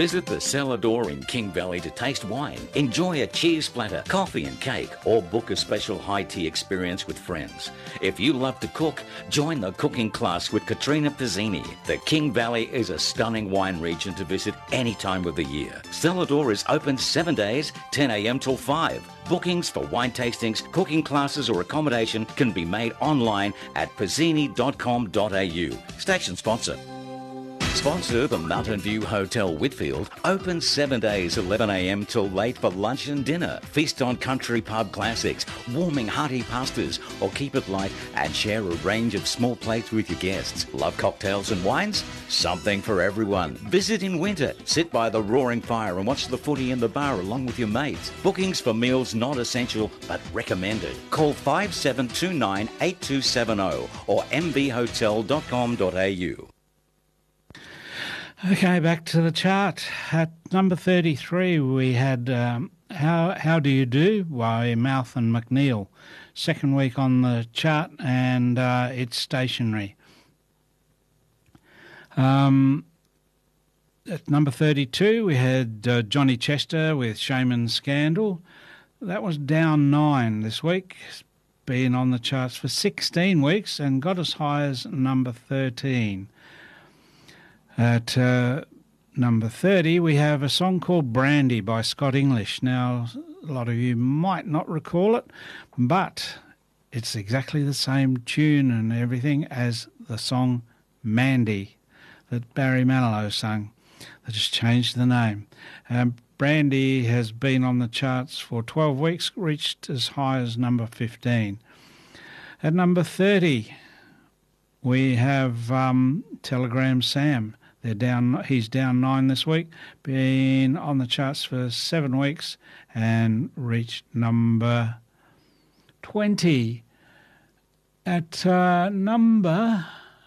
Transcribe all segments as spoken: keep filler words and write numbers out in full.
Visit the Cellar Door in King Valley to taste wine, enjoy a cheese splatter, coffee and cake, or book a special high tea experience with friends. If you love to cook, join the cooking class with Katrina Pizzini. The King Valley is a stunning wine region to visit any time of the year. Cellar Door is open seven days, ten a.m. till five. Bookings for wine tastings, cooking classes or accommodation can be made online at pizzini dot com dot a u. Station sponsor. Sponsor the Mountain View Hotel Whitfield, open seven days, eleven a.m. till late for lunch and dinner. Feast on country pub classics, warming hearty pastas, or keep it light and share a range of small plates with your guests. Love cocktails and wines? Something for everyone. Visit in winter, sit by the roaring fire and watch the footy in the bar along with your mates. Bookings for meals not essential but recommended. Call five seven two nine, eight two seven zero or m v hotel dot com dot a u. Okay, back to the chart. At number thirty-three, we had um, How How Do You Do by Mouth and McNeil. Second week on the chart, and uh, it's stationary. Um, at number thirty-two, we had uh, Johnny Chester with Shaman Scandal. That was down nine this week, been on the charts for sixteen weeks and got as high as number thirteen. At uh, number thirty, we have a song called Brandy by Scott English. Now, a lot of you might not recall it, but it's exactly the same tune and everything as the song Mandy that Barry Manilow sang. They just changed the name. Um, Brandy has been on the charts for twelve weeks, reached as high as number fifteen. At number thirty, we have um, Telegram Sam. They're down. He's down nine this week, been on the charts for seven weeks and reached number twenty. At uh, number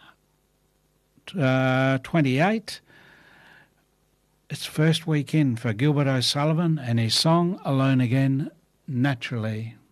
uh, twenty-eight, it's first week in for Gilbert O'Sullivan and his song Alone Again, Naturally.